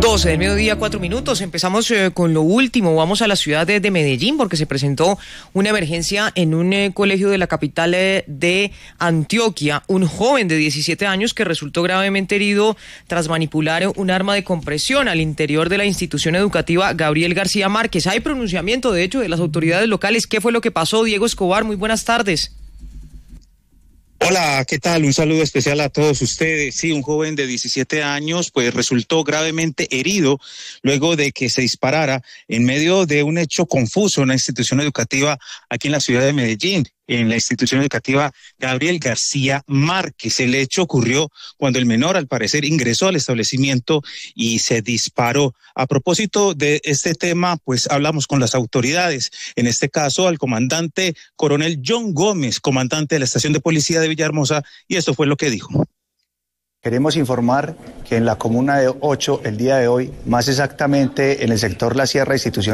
12 del mediodía, 4 minutos. Empezamos con lo último. Vamos a la ciudad de Medellín porque se presentó una emergencia en un colegio de la capital de Antioquia. Un joven de 17 años que resultó gravemente herido tras manipular un arma de compresión al interior de la institución educativa Gabriel García Márquez. Hay pronunciamiento, de hecho, de las autoridades locales. ¿Qué fue lo que pasó? Diego Escobar, muy buenas tardes. Hola, ¿qué tal? Un saludo especial a todos ustedes. Sí, un joven de 17 años pues resultó gravemente herido luego de que se disparara en medio de un hecho confuso en una institución educativa aquí en la ciudad de Medellín, en la institución educativa Gabriel García Márquez. El hecho ocurrió cuando el menor, al parecer, ingresó al establecimiento y se disparó. A propósito de este tema, pues hablamos con las autoridades, en este caso al comandante coronel John Gómez, comandante de la estación de policía de Villahermosa, y esto fue lo que dijo. Queremos informar que en la comuna de 8, el día de hoy, más exactamente en el sector La Sierra, institución